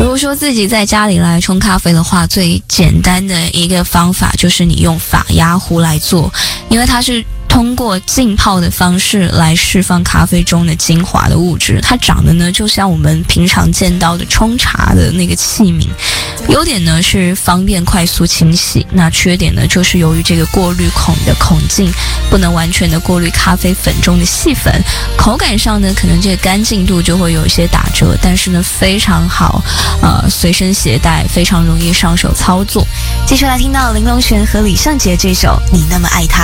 如果说自己在家里来冲咖啡的话，最简单的一个方法就是你用法压壶来做，因为它是通过浸泡的方式来释放咖啡中的精华的物质，它长得呢就像我们平常见到的冲茶的那个器皿。优点呢是方便快速清洗，那缺点呢就是由于这个过滤孔的孔径不能完全的过滤咖啡粉中的细粉，口感上呢可能这个干净度就会有一些打折，但是呢非常好随身携带，非常容易上手操作。继续来听到林隆璇和李圣杰这首《你那么爱他》。